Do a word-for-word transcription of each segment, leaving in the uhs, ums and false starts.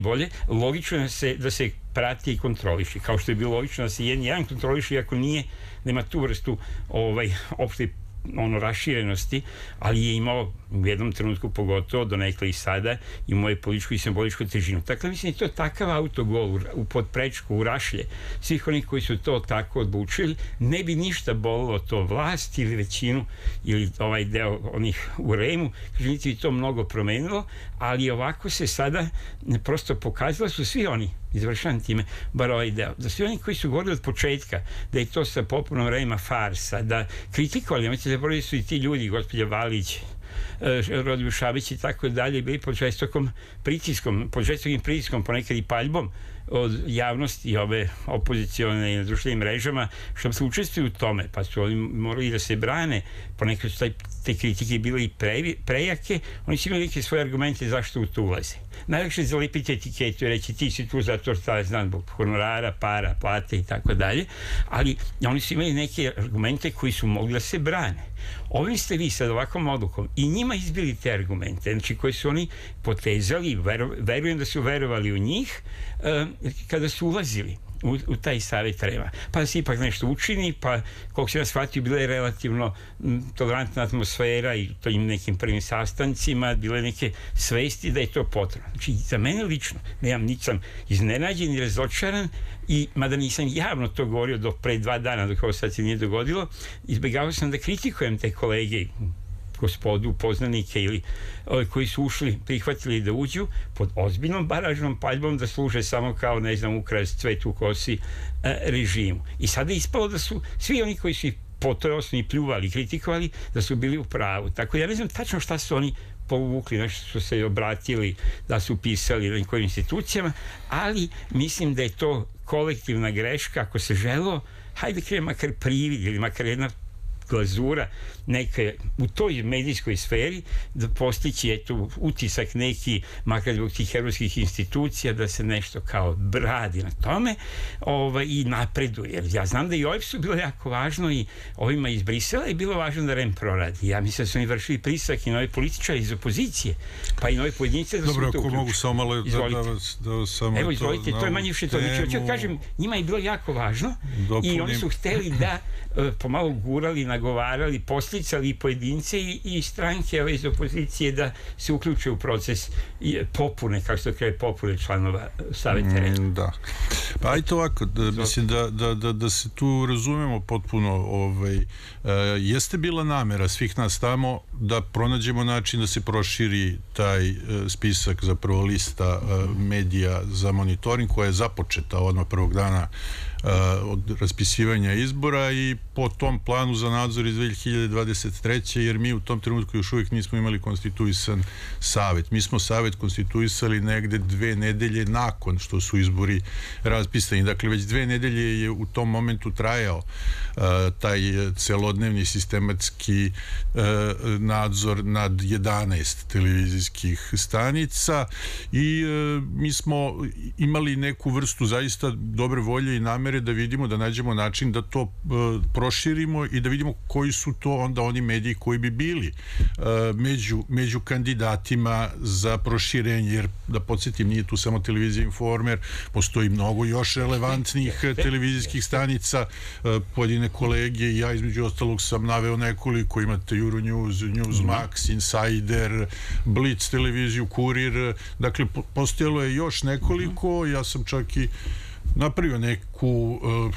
bolje, logično je da se, da se prati i kontroliši, kao što je bilo logično da se jedan, jedan kontroliši ako nije, nema tu vrstu ovaj, opšte ono raširenosti, ali je imao u jednom trenutku pogotovo donekle i sada i moje političku i simboličku težinu. Dakle, mislim, to je takav autogol u, u podprečku, u Rašlje, svih onih koji su to tako odlučili, ne bi ništa bolilo to vlast ili većinu ili ovaj deo onih u Remu, kaže, niti bi to mnogo promenilo, ali ovako se sada prosto pokazalo su svi oni, izvršavam time, bar ovaj deo, da svi oni koji su govorili od početka da je to sa popunom Rema farsa, da kritikovali, nemojte da zaboravili su i ti ljudi, gospođa Valić, Rodoljub Šabić i tako dalje, bili pod žestokom pritiskom, pod žestokim pritiskom, ponekad i paljbom od javnosti i ove opozicione i na društvenim mrežama, što se učestvuju u tome, pa su oni morali da se brane, ponekad su taj, te kritike bile i pre, prejake, oni su imali neke svoje argumente zašto u to ulaze. Najlakše je zalepiti etiketu i reći ti si tu zato što je znam zbog honorara, para, plate i tako dalje, ali oni su imali neke argumente koji su mogli da se brane. Ovim ste vi sad ovakvom odlukom i njima izbili te argumente, znači koje su oni potezali, veru, verujem da su verovali u njih uh, kada su ulazili u, u taj savjet Rema. Pa da se ipak nešto učini, pa koliko se ja shvatio, bila je relativno m, tolerantna atmosfera i to im nekim prvim sastancima, bile neke svesti da je to potrebno. Znači, za mene lično, nemam, nisam iznenađen i razočaran i, mada nisam javno to govorio do pre dva dana, dok ovo sad se nije dogodilo, izbjegavao sam da kritikujem te kolege, gospodu, poznanike ili ove koji su ušli, prihvatili da uđu pod ozbiljnom baražnom paljbom da služe samo kao, ne znam, ukras cvet u kosi e, režimu. I sada je ispalo da su svi oni koji su ih po toj osnovi pljuvali, kritikovali, da su bili u pravu. Tako ja ne znam tačno šta su oni povukli, nešto su se obratili, da su pisali na kojim institucijama, ali mislim da je to kolektivna greška, ako se želo, hajde krije makar privid ili makar jedna glazura neke u toj medijskoj sferi da postići eto utisak neki makar zbog tih evropskih institucija da se nešto kao radi na tome ovaj, i napreduje. Jer ja znam da i O E P S-u bilo jako važno i ovima iz Brisela je bilo važno da Rem proradi. Ja mislim da su oni vršili pritisak i na ove političare iz opozicije, pa i na ove pojedinice da su Dobro, to ako uključili. mogu samo malo da, da vas da samo Evo, izvolite, to, to je manje više to. Znači, hoću kažem, njima je bilo jako važno dopunim. I oni su hteli da uh, pomalo gurali, nagovarali, posticali i pojedince i, i stranke ove iz opozicije da se uključe u proces i popune, kao što kaže, popune članova Saveta Rema. Mm, da. Pa ajte ovako, da, mislim da, da, da, da se tu razumemo potpuno, ovaj, uh, jeste bila namera svih nas tamo da pronađemo način da se proširi taj uh, spisak, zapravo lista uh, medija za monitoring koja je započeta odmah prvog dana Uh, od raspisivanja izbora i po tom planu za nadzor iz dve hiljade dvadeset treće jer mi u tom trenutku još uvijek nismo imali konstituisan savet. Mi smo savet konstituisali negde dve nedelje nakon što su izbori raspisani. Dakle, već dve nedelje je u tom momentu trajao uh, taj celodnevni sistematski uh, nadzor nad jedanaest televizijskih stanica i uh, mi smo imali neku vrstu zaista dobre volje i namere da vidimo, da nađemo način da to uh, proširimo i da vidimo koji su to onda oni mediji koji bi bili uh, među, među kandidatima za proširenje, jer da podsjetim, nije tu samo televizija Informer, postoji mnogo još relevantnih televizijskih stanica, uh, pojedine kolege i ja između ostalog sam naveo nekoliko, imate Euronews, Newsmax, Insider, Blitz televiziju, Kurir, dakle postojalo je još nekoliko, ja sam čak i napravio neku uh,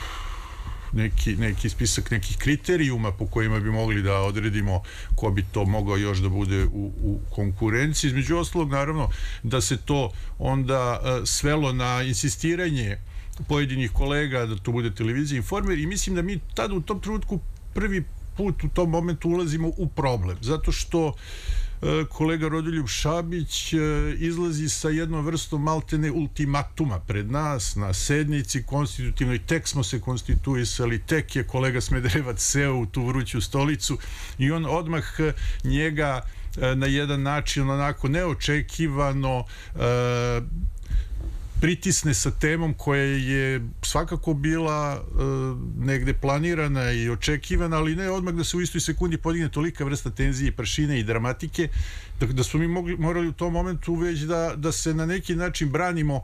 neki, neki spisak nekih kriterijuma po kojima bi mogli da odredimo ko bi to mogao još da bude u, u konkurenciji. Između ostalog, naravno, da se to onda uh, svelo na insistiranje pojedinih kolega da to bude televizija Informer i mislim da mi tada u tom trenutku prvi put u tom momentu ulazimo u problem, zato što kolega Rodoljub Šabić izlazi sa jednom vrstom maltene ultimatuma pred nas na sednici konstitutivnoj, tek smo se konstituisali, tek je kolega Smederevac seo u tu vruću stolicu i on odmah njega na jedan način onako neočekivano pritisne sa temom koja je svakako bila uh, negde planirana i očekivana, ali ne odmah da se u istoj sekundi podigne tolika vrsta tenzije, prašine i dramatike, da, da smo mi mogli, morali u tom momentu već da, da se na neki način branimo